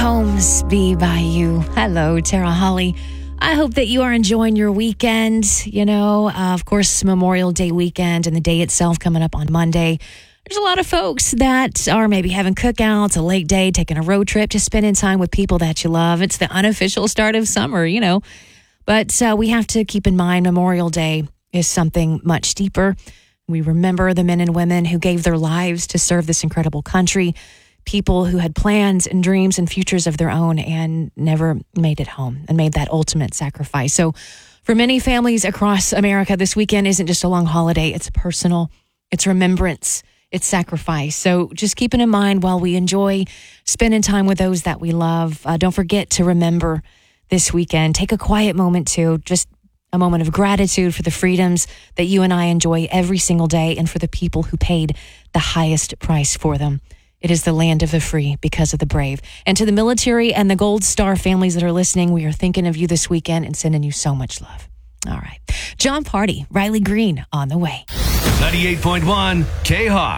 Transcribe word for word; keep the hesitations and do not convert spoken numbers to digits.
Homes Be By You. Hello, Tara Holly. I hope that you are enjoying your weekend. You know, uh, of course, Memorial Day weekend and the day itself coming up on Monday. There's a lot of folks that are maybe having cookouts, a late day, taking a road trip, just spending time with people that you love. It's the unofficial start of summer, you know. But uh, we have to keep in mind Memorial Day is something much deeper. We remember the men and women who gave their lives to serve this incredible country, people who had plans and dreams and futures of their own and never made it home and made that ultimate sacrifice. So for many families across America, this weekend isn't just a long holiday. It's personal. It's remembrance. It's sacrifice. So just keeping in mind while we enjoy spending time with those that we love, uh, don't forget to remember this weekend. Take a quiet moment too, just a moment of gratitude for the freedoms that you and I enjoy every single day and for the people who paid the highest price for them. It is the land of the free because of the brave. And to the military and the Gold Star families that are listening, we are thinking of you this weekend and sending you so much love. All right. John Party, Riley Green on the way. ninety-eight point one K-Hawk.